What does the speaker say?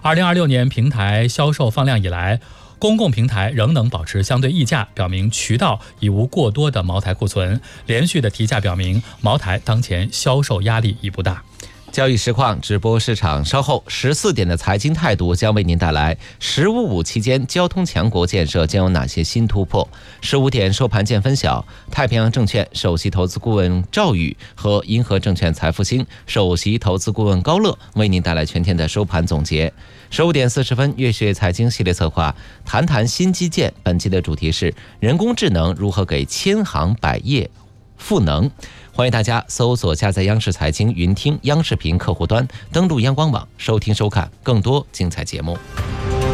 2026年平台销售放量以来，公共平台仍能保持相对溢价，表明渠道已无过多的茅台库存。连续的提价表明，茅台当前销售压力已不大。 交易实况直播市场，稍后14点的财经态度将为您带来15.5期间交通强国建设将有哪些新突破。15点收盘见分晓，太平洋证券首席投资顾问赵宇和银河证券财富星首席投资顾问高乐为您带来全天的收盘总结。15点40分，月学财经系列策划谈谈新基建，本期的主题是人工智能如何给千行百业赋能。欢迎大家搜索下载央视财经云听央视频客户端，登录央广网收听收看更多精彩节目。